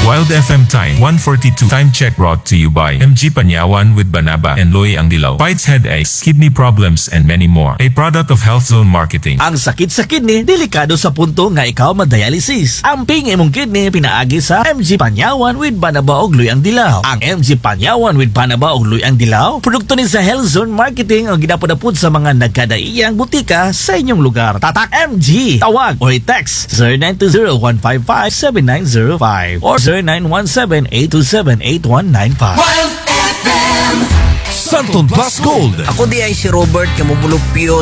Wild FM Time 1:42. Time check brought to you by MG Panyawan with Banaba and Loy Angdilaw. Fights headaches, kidney problems, and many more. A product of Health Zone Marketing. Ang sakit sa kidney, delikado sa punto nga ikaw ma-dialysis. Ang ping imong kidney pinaagi sa MG Panyawan with Banaba og Loy Angdilaw. Ang MG Panyawan with Banaba og Loy Angdilaw, produkto ni sa Health Zone Marketing ang ginapodapod sa mga nagkadaiyang butika sa inyong lugar. Tatak MG. Tawag or text 0920-155-7905 or 0917-827-8195. Wild FM. Santon Plus Gold. Ako di ay si Robert Kamubulupio